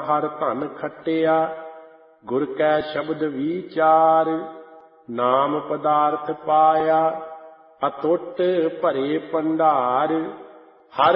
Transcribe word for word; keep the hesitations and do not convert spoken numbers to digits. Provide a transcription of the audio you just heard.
ਹਰ ਧਨ ਖੱਟਿਆ। ਗੁਰ ਕੈ ਸ਼ਬਦ ਵਿਚਾਰ ਨਾਮ ਪਦਾਰਥ ਪਾਇਆ। ਅਤੁੱਟ ਭਰੇ ਭੰਡਾਰ